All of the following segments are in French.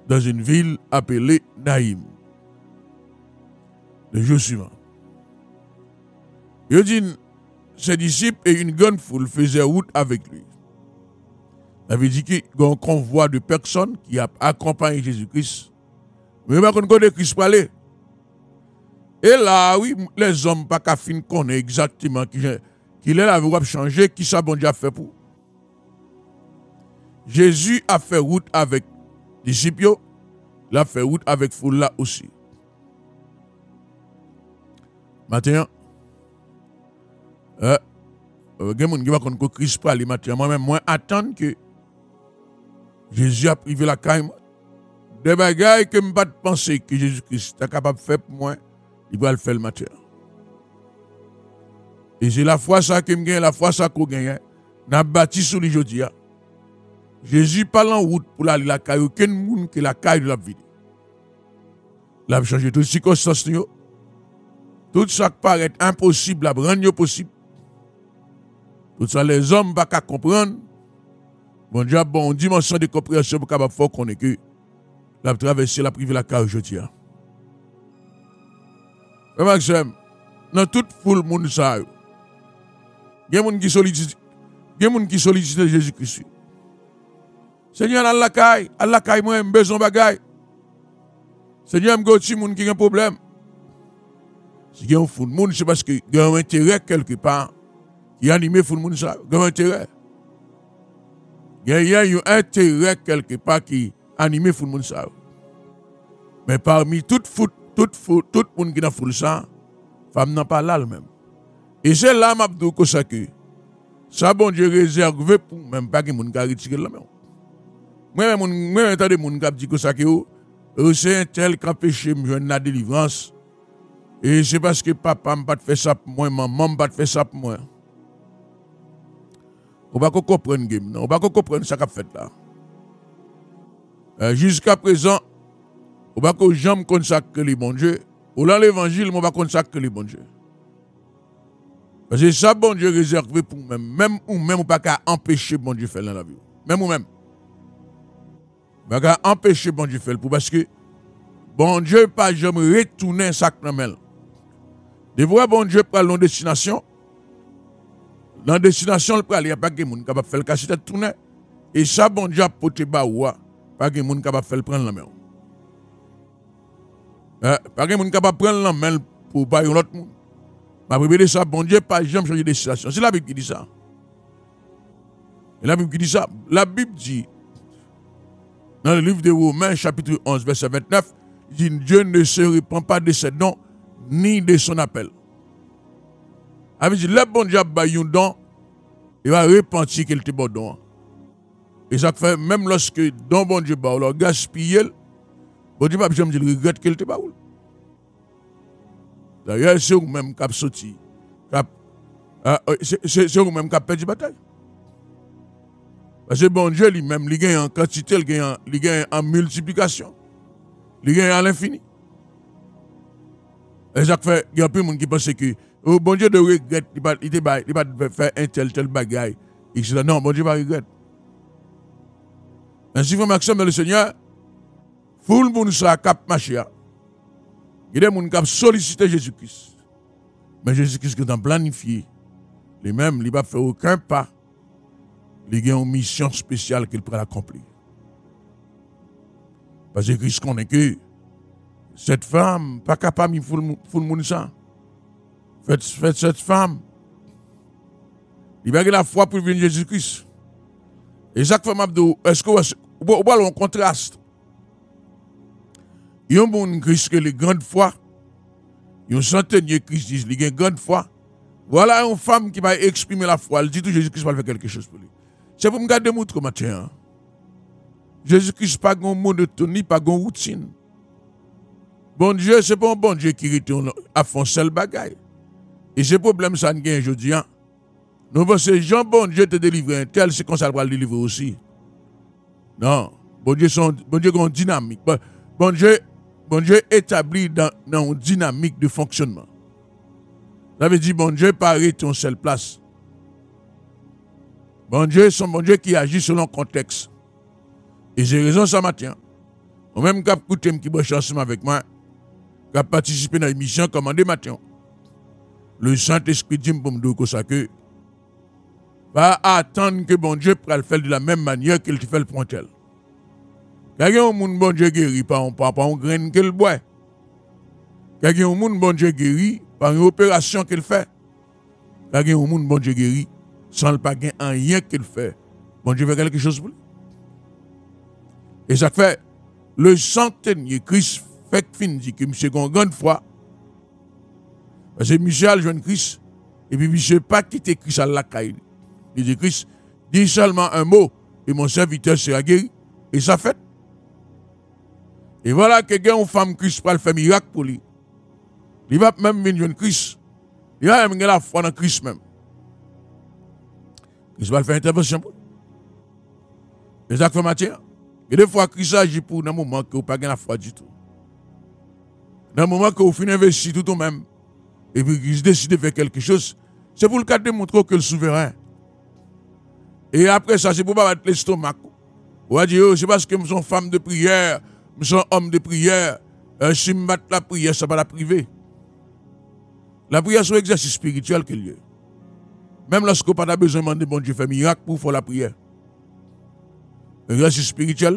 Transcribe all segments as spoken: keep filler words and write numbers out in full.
dans une ville appelée Naïm. Le jour suivant. Il dit, ses disciples et une grande foule faisaient route avec lui. Ça veut dire qu'il y a un convoi de personnes qui a accompagné Jésus-Christ. Mais il n'y a pas de Christ pour aller. Et là, oui, les hommes pas qu'à fin connaître exactement qui, qui est là, va changer, qui ça bon Dieu a fait pour. Jésus a fait route avec les disciples, il a fait route avec foule là aussi. Maintenant, euh, il y a des gens qui vont connaître Christ pour aller maintenant. Moi-même, moi, attendre que Jésus a privé la caille. Des bagailles que je ne pas penser que Jésus-Christ est capable de faire pour moi, il va le faire le matin. Et c'est la foi ça que je gagne, la foi ça que je gagne. N'a bâti sur les aujourd'hui. Jésus parle en route pour aller la caille, aucun monde que la caille de la vie. Il a changé toutes les circonstances. Tout ça qui paraît impossible, à rendre possible. Tout ça, les hommes ne peuvent pas comprendre. Bon Dieu, bon dimension de compréhension pour capable faire qu'on est que la traversée, la privée la caille aujourd'hui. Mais Maxime, dans toute foule monde ça, il y a des gens qui sollicitent, il y a des gens qui sollicitent Jésus-Christ. Seigneur, Allah caille, Allah caille moi, j'ai besoin de bagaille. Seigneur, j'ai des gens qui ont un problème. Si il y a un foule monde, c'est parce qu'il y a un intérêt quelque part qui anime le monde ça, il y a un intérêt. Il y a un intérêt quelque part qui anime le monde ça. Mais parmi toute foule, toute foule, tout le monde qui est dans la foule ça, femme n'a pas là même. Et c'est là m'abdou que ça que ça bon Dieu réservé pour même pas que monde qui retirer la main. Moi même moi entendre monde qui dit que ça que c'est un tel qui empêché me joindre la délivrance. Et c'est parce que papa m'a pas fait ça pour moi, maman m'a pas fait ça pour moi. On va comprendre game, non, on va comprendre ça qu'a fait là. Euh, jusqu'à présent, on va que jamais consacrer les bon Dieu. Ou dans l'évangile, on va consacrer les bon Dieu. Parce que ça, bon Dieu réservé pour même. Même ou même, ou pas qu'à empêcher bon Dieu faire dans la vie. Même ou même. Pas qu'à empêcher bon Dieu faire pour parce que bon Dieu pas jamais retourner un sac dans mel. Des fois, bon Dieu prend une destination. Dans la destination, il n'y a pas de monde capable de faire le casse tête tourner. Et ça, bon Dieu a porté bas ou pas de monde capable de faire le prendre la main. Euh, pas de monde capable de prendre la main pour pas un autre monde. Ma prévélé ça, bon Dieu, pas jamais changer de destination. C'est la Bible qui dit ça. Et la Bible qui dit ça. La Bible dit, dans le livre de Romains, chapitre onze, verset vingt-neuf, il dit Dieu ne se répand pas de ses dons ni de son appel. Il dit, le bon Dieu a un don, il va repentir qu'il te bon don. Et ça fait, même lorsque don bon Dieu va le gaspiller, bon Dieu va jamais dire regrette qu'il te baoule. D'ailleurs, c'est vous-même qui avez sorti. C'est vous-même qui avez perdu la bataille. Parce que bon Dieu lui-même, il gagne en quantité, il gagne, il gagne en multiplication. Il gagne à l'infini. Et ça fait, il y a peu de gens qui pensent que oh, bon Dieu de regrette, il ne va pas faire un tel tel bagaille. Non, bon Dieu va regretter. Ainsi, frère Maxime dans le Seigneur, foule le monde sera cap marcher. Il y a des gens qui ont sollicité Jésus-Christ. Mais Jésus-Christ qui est planifié. Les mêmes, il ne va faire aucun pas. Il y a une mission spéciale qu'il pourra accomplir. Parce que Christ connaît que cette femme pas capable de faire le monde ça. Faites, faites cette femme. Il va avoir la foi pour venir Jésus-Christ. Et Jacques Famabdo, est-ce que vous voyez un contraste? Il y a un bon Christ qui a une grande foi. Il y a un centenier Christ qui a une grande foi. Voilà une femme qui va exprimer la foi. Elle dit que Jésus-Christ va faire quelque chose pour lui. C'est pour me garder mon truc matin. Jésus-Christ n'a pas de monotonie, pas de routine. Bon Dieu, ce n'est pas un bon Dieu qui retourne à fond seul bagaille. Et ce problème, ça ne gagne aujourd'hui. Nous pensons, Jean, bon Dieu te délivre un tel, c'est qu'on ça va le délivrer aussi. Non. Bon Dieu, son, bon Dieu, est dynamique. Bon, bon Dieu, bon Dieu établi dans, dans une dynamique de fonctionnement. Ça veut dire, bon Dieu, pas arrêter en seule place. Bon Dieu, son bon Dieu qui agit selon le contexte. Et j'ai raison ça matin. Ou même qui écouté qui branche ensemble avec moi, qui a participé dans l'émission commandé matin. Le Saint-Esprit dit pour me dire que pas attendre que bon Dieu puisse le faire de la même manière qu'il te fait le frontel. Quand il y a un monde bon Dieu guéri par un par un grain qu'il boit. Quand il y a un monde bon Dieu guéri par une opération qu'il fait. Quand il y a un monde bon Dieu guéri sans le pas gain rien qu'il fait. Bon Dieu fait quelque chose pour lui. Et ça fait le centenier Christ fait fin dit que monsieur a une grande foi. Parce que monsieur a le jeune Christ et puis monsieur pas quitté Christ à la caille. Il dit Christ dit seulement un mot et mon serviteur sera guéri et ça fait. Et voilà que une femme Christ pour faire miracle pour lui. Il va même venir jeune Christ. Il va même la foi dans Christ même. Christ va faire intervention pour lui. Et ça fait matière. Et des fois, Christ agit pour un moment que vous n'avez pas la foi du tout. Dans le moment que vous finissez d'investir tout vous-même, et puis Christ décide de faire quelque chose, c'est pour le cas de démontrer que le souverain. Et après ça, c'est pour ne pas battre l'estomac. On va dire, oh, c'est parce que nous sommes femmes de prière, nous sommes hommes de prière. Euh, si nous battons la prière, ça va la priver. La prière, c'est un exercice spirituel qu'il y a. Même lorsque vous n'avez pas besoin de demander bon Dieu fait miracle pour faire la prière. Exercice spirituel.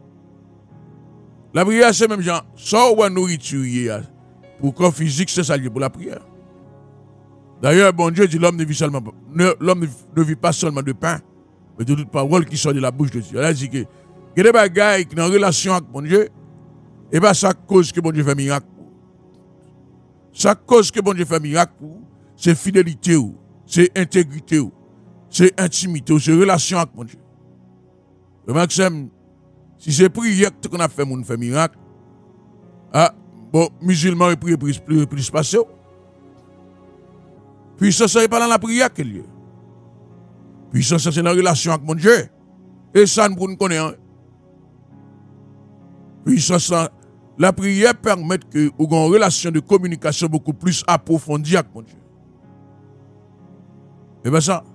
La prière, c'est même genre, ça ou nourriture pour corps physique, c'est ça pour la prière. D'ailleurs, bon Dieu dit l'homme ne vit seulement, l'homme ne vit pas seulement de pain, mais de toute parole qui sort de la bouche de Dieu. Elle a dit que il y a des bagailles qui sont en relation avec bon Dieu, et bien ça cause que bon Dieu fait miracle. Ça cause que bon Dieu fait miracle, c'est fidélité, c'est intégrité, c'est intimité, c'est relation avec bon Dieu. Le maximum, si c'est prière qu'on a fait, mon fait miracle, ah, bon, musulman et prier plus, plus, plus passé. Puis ça, c'est pas dans la prière qu'il y a. Puis ça, c'est dans la relation avec mon Dieu. Et ça, nous ne connaissons pas. Puis ça, ça, la prière permet que vous ayez une relation de communication beaucoup plus approfondie avec mon Dieu. Et bien ça.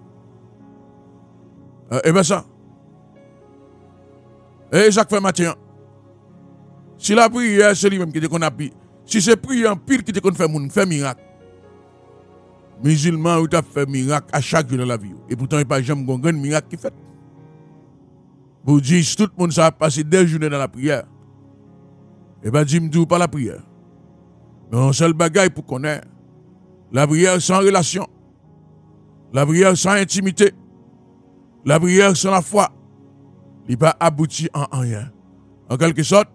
Et bien ça. Et Jacques fait matin. Si la prière, c'est lui-même qui te qu'on a pris. Si c'est prière en pile qui te qu'on fait moun, fait miracle. Musulman, il a fait miracle à chaque jour dans la vie. Et pourtant, il n'y a pas jamais un grand miracle qui fait. Vous dites, tout le monde ça a passé des journées dans la prière. Et bien, dis-moi pas la prière. Mais un seul bagaille pour connaître. La prière sans relation. La prière sans intimité. La prière sans la foi. Il va aboutir en rien. En quelque sorte,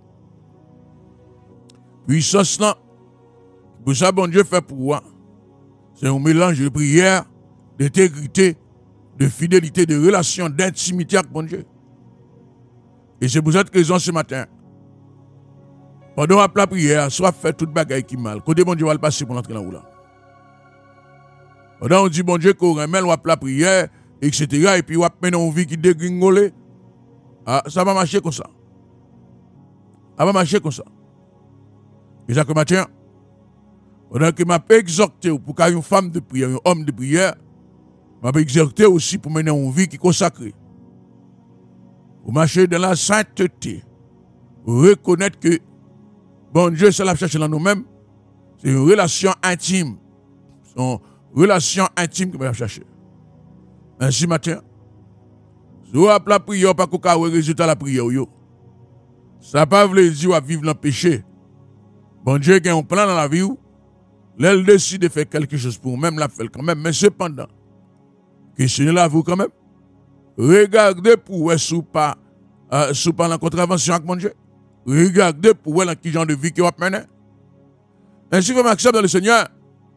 puissance là, pour ça, bon Dieu fait pour moi. C'est un mélange de prière, d'intégrité, de fidélité, de relation, d'intimité avec bon Dieu. Et c'est pour cette raison ce matin, pendant la prière, soit fait toute bagaille qui mal. Côté bon Dieu va le passer pour l'entrer dans là. Pendant on dit bon Dieu qu'on remet la prière, et cetera. Et puis on va mener une vie qui dégringole. Ah, ça va marcher comme ça. Ça va marcher comme ça. Et ça que matin, pendant que m'a exhorté pour qu'il y ait une femme de prière, un homme de prière, m'a exhorté aussi pour mener une vie qui est consacrée. Pour marcher dans la sainteté. Pour reconnaître que bon Dieu, c'est la cherche dans nous-mêmes. C'est une relation intime. C'est une relation intime que va chercher. Ainsi matin, si vous avez la prière, pas qu'on ait le résultat de la prière. Ça ne veut pas dire vivre dans le péché. Bon Dieu a un plan dans la vie. L'elle décide de faire quelque chose pour même la faire quand même. Mais cependant, questionnez-la vous quand même. Regardez pour vous sous pas euh, sous pas la contravention avec mon Dieu. Regardez pour vous dans quel genre de vie qui va mener. Ainsi que m'accepte dans le Seigneur.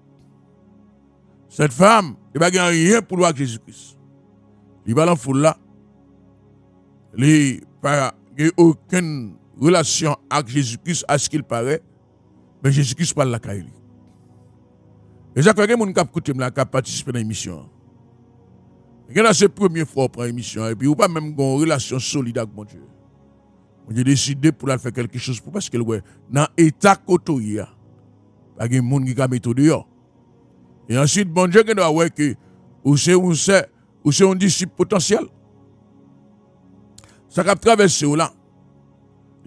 Cette femme, il va gagner rien pour voir Jésus-Christ. Il va dans la foule là. Il n'a aucune relation avec Jésus-Christ à ce qu'il paraît. Mais Jésus-Christ parle la caille. Et ça fait que mon cap écouter la cap participer dans l'émission. Il y a ces premières fois pour l'émission et puis ou pas même une relation solide avec mon Dieu. On a décidé pour la faire quelque chose pour parce que ouais dans état côté a pas de monde qui a mettre dehors. Et ensuite bon Dieu qui doit voir que ou c'est ou c'est ou c'est un disciple potentiel. Ça cap traverser là.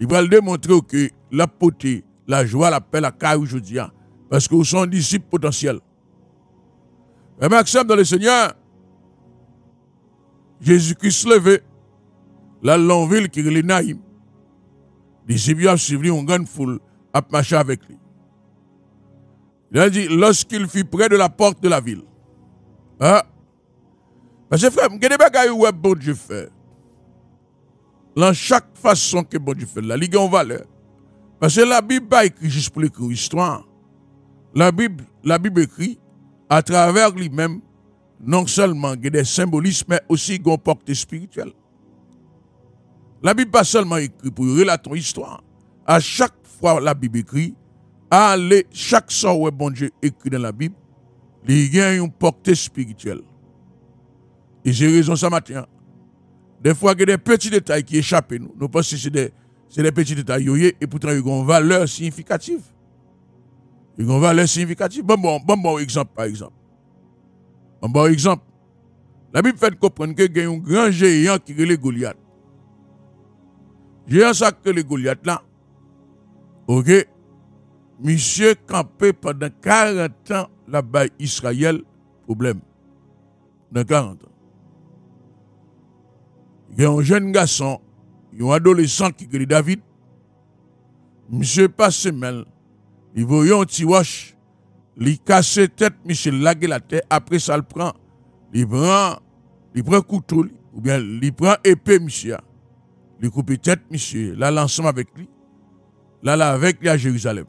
Il va le démontrer que la beauté, la joie, la paix, la caille aujourd'hui, parce que vous sont disciples potentiels. Et Maxime dans le Seigneur, Jésus-Christ levé, la longue ville qui est le Naïm. Les disciples ont suivi une grande foule à marcher avec lui. Il a dit, lorsqu'il fut près de la porte de la ville. Hein? Parce que frère, il y a des bagages où bon Dieu fait. Dans chaque façon que bon Dieu fait, la ligue en valeur. Parce que la Bible pas écrit juste pour écrire l'histoire. La Bible, la Bible écrit à travers lui-même, non seulement des symbolismes, mais aussi des portée spirituelle. La Bible pas seulement écrit pour relater ton histoire. À chaque fois la Bible écrit, allez, chaque sort où bon Dieu écrit dans la Bible, il y a une portée spirituelle. Et j'ai raison ça matin. Des fois, il y a des petits détails qui échappent nous. Nous pensons que c'est des, des petits détails, et pourtant, ils ont une valeur significative. Ils ont une valeur significative. Bon, bon, bon, bon exemple, par exemple. Un bon exemple. La Bible fait comprendre qu'il y a un grand géant qui est le Goliath. Géant ça que le Goliath là. Ok. Monsieur campé pendant quarante ans là-bas Israël. Problème. Dans quarante ans. Il y a un jeune garçon, un adolescent qui est David. Monsieur passe semaine, il voyait un petit wash, il casse tête, monsieur lague la tête, après ça le prend, il prend, il prend couteau, ou bien il prend épée, monsieur. Il coupe tête, monsieur, là l'ensemble avec lui, là là avec lui à Jérusalem.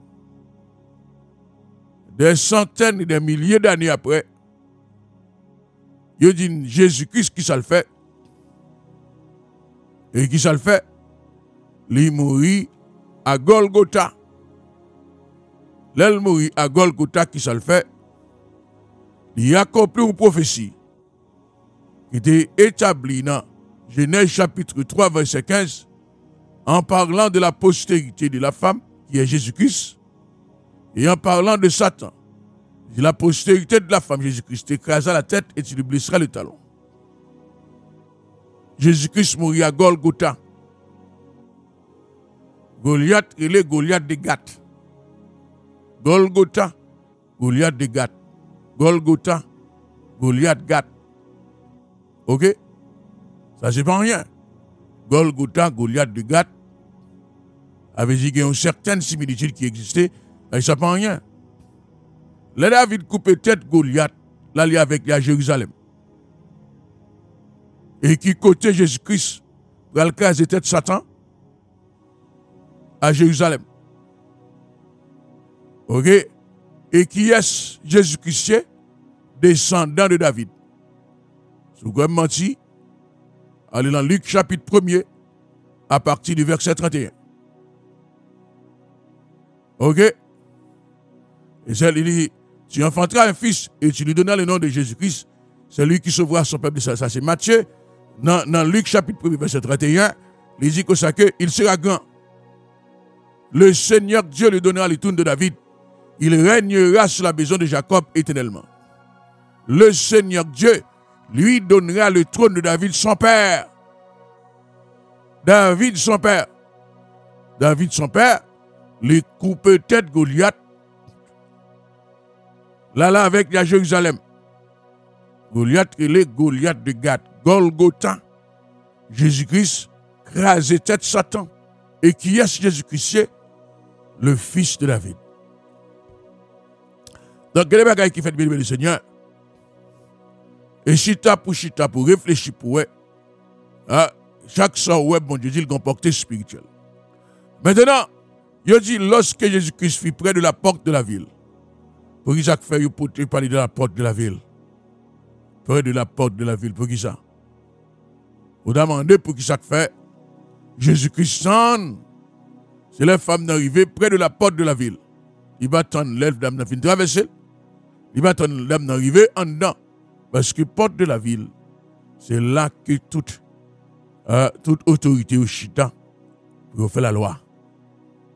Des centaines et des milliers d'années après, il dit Jésus-Christ qui ça le fait. Et qui ça le fait? Il mourit à Golgotha. L'elle mourit à Golgotha, qui ça le fait? Il a accompli une prophétie qui était établie dans Genèse chapitre trois, verset quinze, en parlant de la postérité de la femme, qui est Jésus-Christ, et en parlant de Satan. La postérité de la femme, Jésus-Christ, t'écrasera la tête et tu lui blesseras le talon. Jésus-Christ mourit à Golgotha. Goliath, il est Goliath de Gath. Golgotha, Goliath de Gath. Golgotha, Goliath Gath. Ok? Ça, c'est pas rien. Golgotha, Goliath de Gath, avait dit qu'il y a une certaine similitude qui existait, et ça pas rien. Là, David coupe tête Goliath, là, il est avec lui à Jérusalem. Et qui côté Jésus-Christ, pour le cas de tête Satan, à Jérusalem. Ok? Et qui est Jésus-Christ, descendant de David. Si vous avez menti, allez dans Luc chapitre premier, à partir du verset trente et un. Ok? Et c'est il dit, tu enfanteras un fils et tu lui donneras le nom de Jésus-Christ. C'est lui qui sauvera son peuple de ça. Ça c'est Matthieu. Dans, dans Luc chapitre premier, verset trente et un, il dit que ça que il sera grand. Le Seigneur Dieu lui donnera le trône de David. Il régnera sur la maison de Jacob éternellement. Le Seigneur Dieu lui donnera le trône de David, son père. David, son père. David, son père, lui coupe tête Goliath. Là, là, avec la Jérusalem. Goliath, il est Goliath de Gath. Golgotha. Jésus-Christ, crasé tête Satan. Et qui est Jésus-Christ? Le fils de David. Donc, quel est le bagage qui fait bien le Seigneur? Et chita pour chita, pour réfléchir pour eux, hein, chaque sort, ouais, bon Dieu dit, il a une portée spirituelle. Maintenant, il dit, lorsque Jésus-Christ fut près de la porte de la ville, pour qui ça fait, il peut parler de la porte de la ville. Près de la porte de la ville, pour qui ça? Vous demandez pour qui ça fait? Jésus-Christ sonne. C'est la femme d'arriver près de la porte de la ville. Il va attendre l'élève d'âme de traverser. Il va attendre l'âme d'arriver en dedans. Parce que porte de la ville, c'est là que toute, euh, toute autorité au chita pour faire la loi.